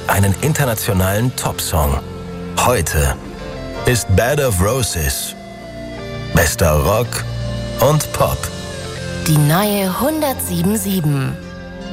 einen internationalen Top-Song. Heute ist Bed of Roses bester Rock und Pop. Die neue 107.7.